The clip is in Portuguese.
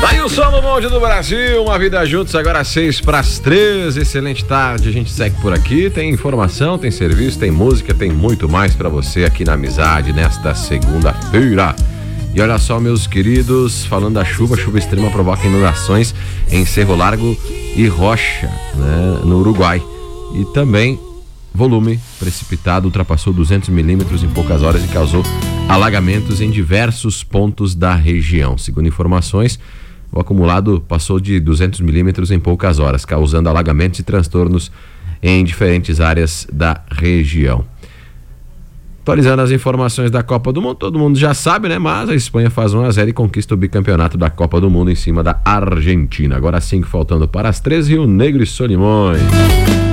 Aí o som do Monte do Brasil, uma vida juntos, agora 6:03, excelente tarde, a gente segue por aqui, tem informação, tem serviço, tem música, tem muito mais pra você aqui na Amizade nesta segunda-feira. E olha só, meus queridos, falando da chuva extrema provoca inundações em Cerro Largo e Rocha, né, no Uruguai. E também volume precipitado ultrapassou 200 milímetros em poucas horas e causou alagamentos em diversos pontos da região. Segundo informações, o acumulado passou de 200 milímetros em poucas horas, causando alagamentos e transtornos em diferentes áreas da região. Atualizando as informações da Copa do Mundo, todo mundo já sabe, né? Mas a Espanha faz 1-0 e conquista o bicampeonato da Copa do Mundo em cima da Argentina. Agora 5 faltando para as 13, Rio Negro e Solimões.